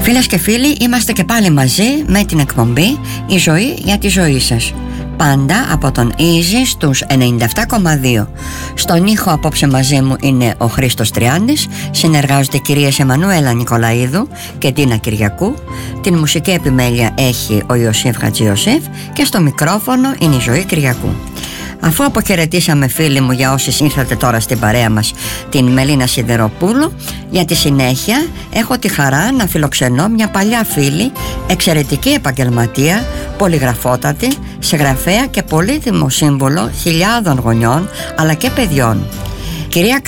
Φίλες και φίλοι, είμαστε και πάλι μαζί με την εκπομπή «Η ζωή για τη ζωή σας». Πάντα από τον Easy στους 97,2. Στον ήχο απόψε μαζί μου είναι ο Χρήστος Τριάντης. Συνεργάζονται οι κυρίες Εμμανουέλα Νικολαίδου και Τίνα Κυριακού. Την μουσική επιμέλεια έχει ο Ιωσήφ Χατζιωσήφ και στο μικρόφωνο είναι η Ζωή Κυριακού. Αφού αποχαιρετήσαμε, φίλοι μου, για όσοι ήρθατε τώρα στην παρέα μας, την Μελίνα Σιδεροπούλου, για τη συνέχεια έχω τη χαρά να φιλοξενώ μια παλιά φίλη, εξαιρετική επαγγελματία, πολυγραφότατη, συγγραφέα και πολύτιμο σύμβολο χιλιάδων γονιών αλλά και παιδιών. Κυρία